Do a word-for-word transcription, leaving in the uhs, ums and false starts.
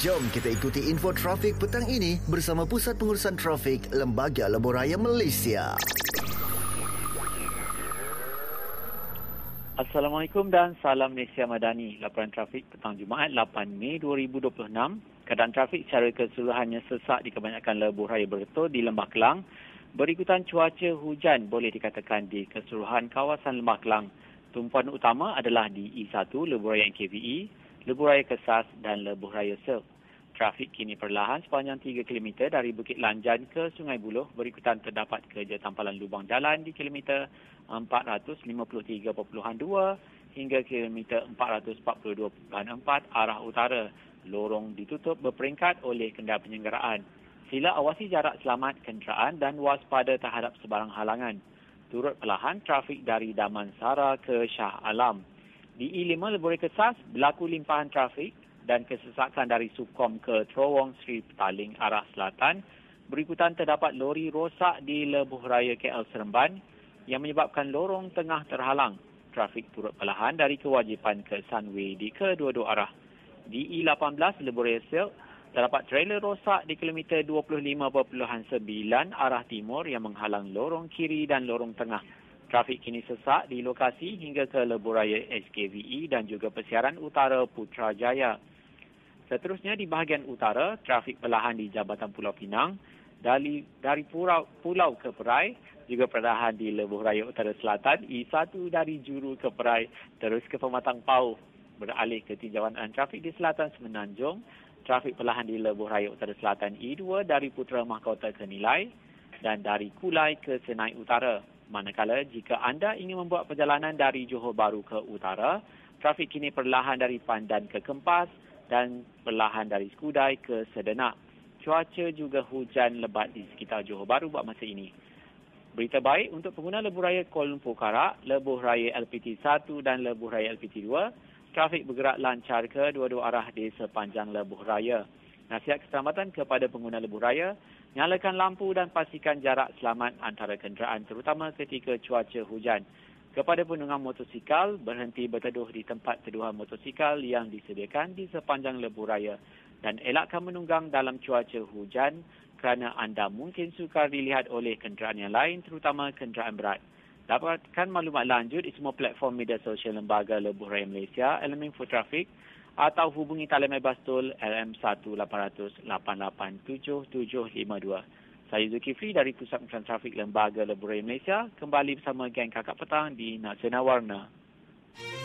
Jom kita ikuti info trafik petang ini bersama Pusat Pengurusan Trafik Lembaga Lebuh Raya Malaysia. Assalamualaikum dan salam Malaysia Madani. Laporan trafik petang Jumaat lapan Mei dua ribu dua puluh enam. Keadaan trafik secara keseluruhannya sesak di kebanyakan lebuh raya bergetur di Lembah Kelang. Berikutan cuaca hujan boleh dikatakan di keseluruhan kawasan Lembah Kelang. Tumpuan utama adalah di E satu, Lebuh Raya N K V E, Lebuh Raya Kesas dan Lebuh Raya Silk. Trafik kini perlahan sepanjang tiga kilometer dari Bukit Lanjan ke Sungai Buloh. Berikutan terdapat kerja tampalan lubang jalan di kilometer empat ratus lima puluh tiga perpuluhan dua hingga kilometer empat ratus empat puluh dua perpuluhan empat arah utara. Lorong ditutup berperingkat oleh kenderaan penyelenggaraan. Sila awasi jarak selamat kenderaan dan waspada terhadap sebarang halangan. Turut perlahan trafik dari Damansara ke Shah Alam. Di E lima Lebuh Raya Kesas berlaku limpahan trafik dan kesesakan dari Sukom ke Terowong Sri Petaling arah selatan. Berikutan terdapat lori rosak di Lebuh Raya K L Seremban yang menyebabkan lorong tengah terhalang. Trafik turut perlahan dari Kewajipan ke Sunway di kedua-dua arah. Di E lapan belas Lebuh Raya Silk terdapat trailer rosak di kilometer dua puluh lima perpuluhan sembilan arah timur yang menghalang lorong kiri dan lorong tengah. Trafik kini sesak di lokasi hingga ke Lebuh Raya S K V E dan juga Persiaran Utara Putrajaya. Seterusnya di bahagian utara, trafik perlahan di Jabatan Pulau Pinang, dari, dari pulau, pulau ke Perai, juga perlahan di Lebuh Raya Utara Selatan, E satu dari Juru ke Perai, terus ke Pematang Pauh. Beralih ke tinjauan trafik di Selatan Semenanjung, trafik perlahan di Lebuh Raya Utara Selatan E dua dari Putra Mahkota ke Nilai dan dari Kulai ke Senai Utara. Manakala jika anda ingin membuat perjalanan dari Johor Bahru ke utara, trafik kini perlahan dari Pandan ke Kempas dan perlahan dari Skudai ke Sedenak. Cuaca juga hujan lebat di sekitar Johor Bahru buat masa ini. Berita baik untuk pengguna Lebuh Raya Kuala Lumpur Karak, Lebuh Raya L P T satu dan Lebuh Raya L P T dua, trafik bergerak lancar ke dua-dua arah di sepanjang Lebuh Raya. Nasihat keselamatan kepada pengguna Lebuh Raya, nyalakan lampu dan pastikan jarak selamat antara kenderaan terutama ketika cuaca hujan. Kepada penunggang motosikal, berhenti berteduh di tempat teduhan motosikal yang disediakan di sepanjang Lebuh Raya dan elakkan menunggang dalam cuaca hujan kerana anda mungkin sukar dilihat oleh kenderaan yang lain terutama kenderaan berat. Dapatkan maklumat lanjut di semua platform media sosial Lembaga Lebuh Raya Malaysia, Elemen Info Trafik, atau hubungi talian Bastul L M satu lapan kosong kosong lapan lapan tujuh tujuh lima dua. Saya Zulkifli dari Pusat Pengurusan Trafik Lembaga Lebuh Raya Malaysia, kembali bersama geng Kakak Petang di Nasional Warna.